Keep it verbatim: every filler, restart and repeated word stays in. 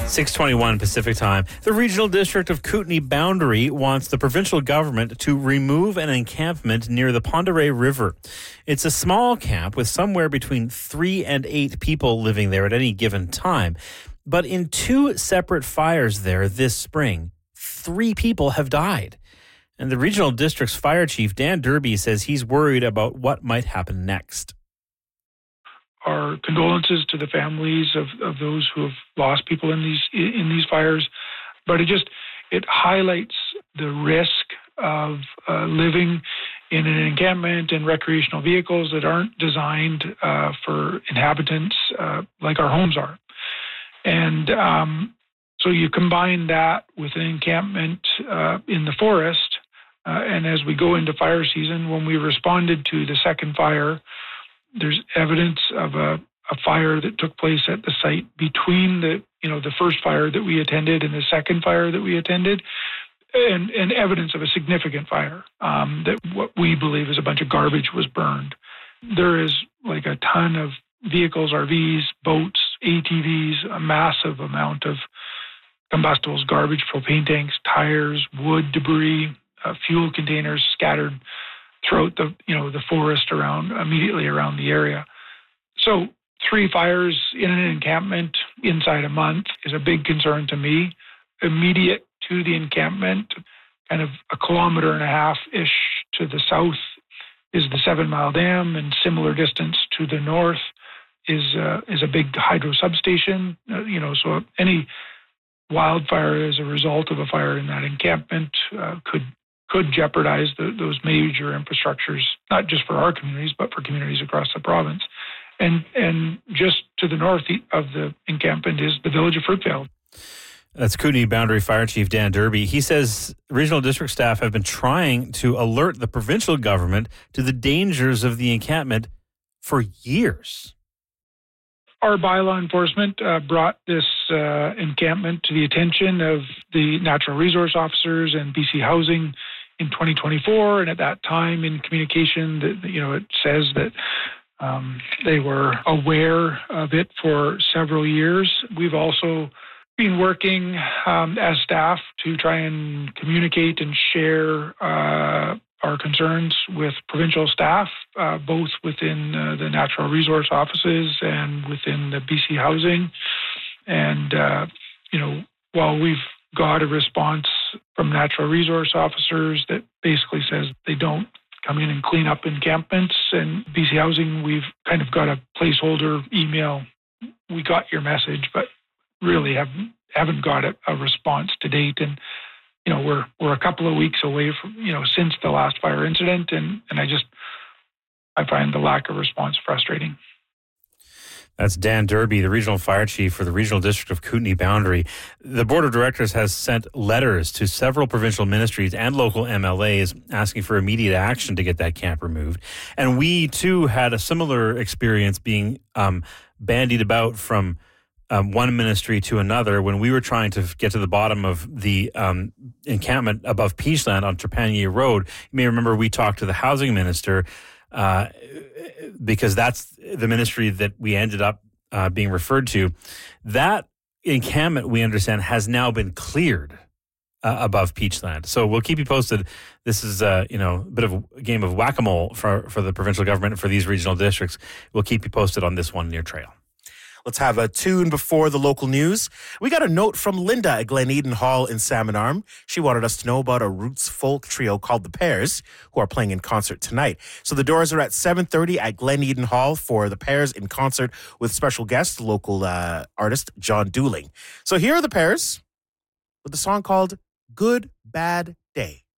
six twenty-one Pacific Time. The Regional District of Kootenay Boundary wants the provincial government to remove an encampment near the Pend Oreille River. It's a small camp with somewhere between three and eight people living there at any given time. But in two separate fires there this spring, three people have died. And the Regional District's fire chief, Dan Derby, says he's worried about what might happen next. Our condolences to the families of, of those who have lost people in these in these fires, but it just it highlights the risk of uh, living in an encampment and recreational vehicles that aren't designed uh, for inhabitants uh, like our homes are, and um, so you combine that with an encampment uh, in the forest, uh, and as we go into fire season, when we responded to the second fire, there's evidence of a, a fire that took place at the site between the, you know, the first fire that we attended and the second fire that we attended, and, and evidence of a significant fire, um, that what we believe is a bunch of garbage was burned. There is like a ton of vehicles, R Vs, boats, A T Vs, a massive amount of combustibles, garbage, propane tanks, tires, wood debris, uh, fuel containers scattered throughout the, you know, the forest around, immediately around the area. So three fires in an encampment inside a month is a big concern to me. Immediate to the encampment, kind of a kilometer and a half-ish to the south, is the Seven Mile Dam, and similar distance to the north is uh, is a big hydro substation. Uh, you know, so any wildfire as a result of a fire in that encampment uh, could could jeopardize the, those major infrastructures, not just for our communities, but for communities across the province. And and just to the north of the encampment is the village of Fruitvale. That's Kootenay Boundary Fire Chief Dan Derby. He says regional district staff have been trying to alert the provincial government to the dangers of the encampment for years. Our bylaw enforcement uh, brought this uh, encampment to the attention of the natural resource officers and B C Housing in twenty twenty-four, and at that time in communication, that, you know, it says that um, they were aware of it for several years. We've also been working um, as staff to try and communicate and share uh, our concerns with provincial staff, uh, both within uh, the natural resource offices and within the B C Housing. And, uh, you know, while we've got a response from natural resource officers that basically says they don't come in and clean up encampments, and B C Housing, we've kind of got a placeholder email. We got your message, but really haven't, haven't got a, a response to date. And, you know, we're we're a couple of weeks away from, you know, since the last fire incident, and, and I just, I find the lack of response frustrating. That's Dan Derby, the regional fire chief for the Regional District of Kootenay Boundary. The board of directors has sent letters to several provincial ministries and local M L As asking for immediate action to get that camp removed. And we, too, had a similar experience being um, bandied about from um, one ministry to another when we were trying to get to the bottom of the um, encampment above Peachland on Trepanier Road. You may remember we talked to the housing minister uh, because that's the ministry that we ended up uh, being referred to. That encampment, we understand, has now been cleared uh, above Peachland. So we'll keep you posted. This is, uh, you know, a bit of a game of whack-a-mole for, for the provincial government and for these regional districts. We'll keep you posted on this one near Trail. Let's have a tune before the local news. We got a note from Linda at Glen Eden Hall in Salmon Arm. She wanted us to know about a roots folk trio called The Pears, who are playing in concert tonight. So the doors are at seven thirty at Glen Eden Hall for The Pears in concert with special guest, local uh, artist John Dooling. So here are The Pears with a song called Good Bad Day.